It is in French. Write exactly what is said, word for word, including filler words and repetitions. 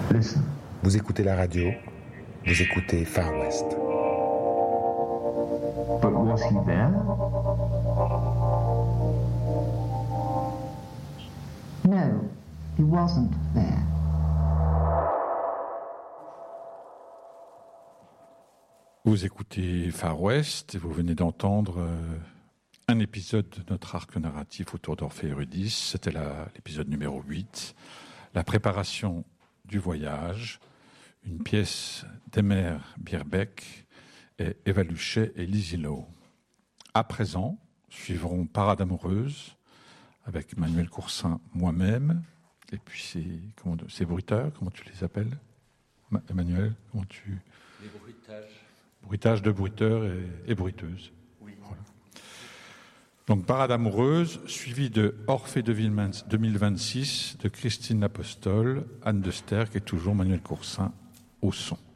Listen. Vous écoutez la radio, vous écoutez Far West. But was he there? No, he wasn't there. Vous écoutez Far West et vous venez d'entendre euh, un épisode de notre arc narratif autour d'Orphée et Eurydice. C'était la, l'épisode numéro huit, la préparation du voyage, une pièce d'Emer Birbeck et Eva Luchet et Lizzie Lowe. À présent, suivront Parade amoureuse avec Manuel Coursin, moi-même, et puis ces, comment, ces bruiteurs, comment tu les appelles, Emmanuel, comment tu... Les bruitages. Bruitage de bruiteurs et, et bruiteuses. Oui. Voilà. Donc, Parade amoureuse, suivi de Orphée deux mille vingt-six de Christine Apostol, Anne de Sterck et toujours Manuel Coursin au son.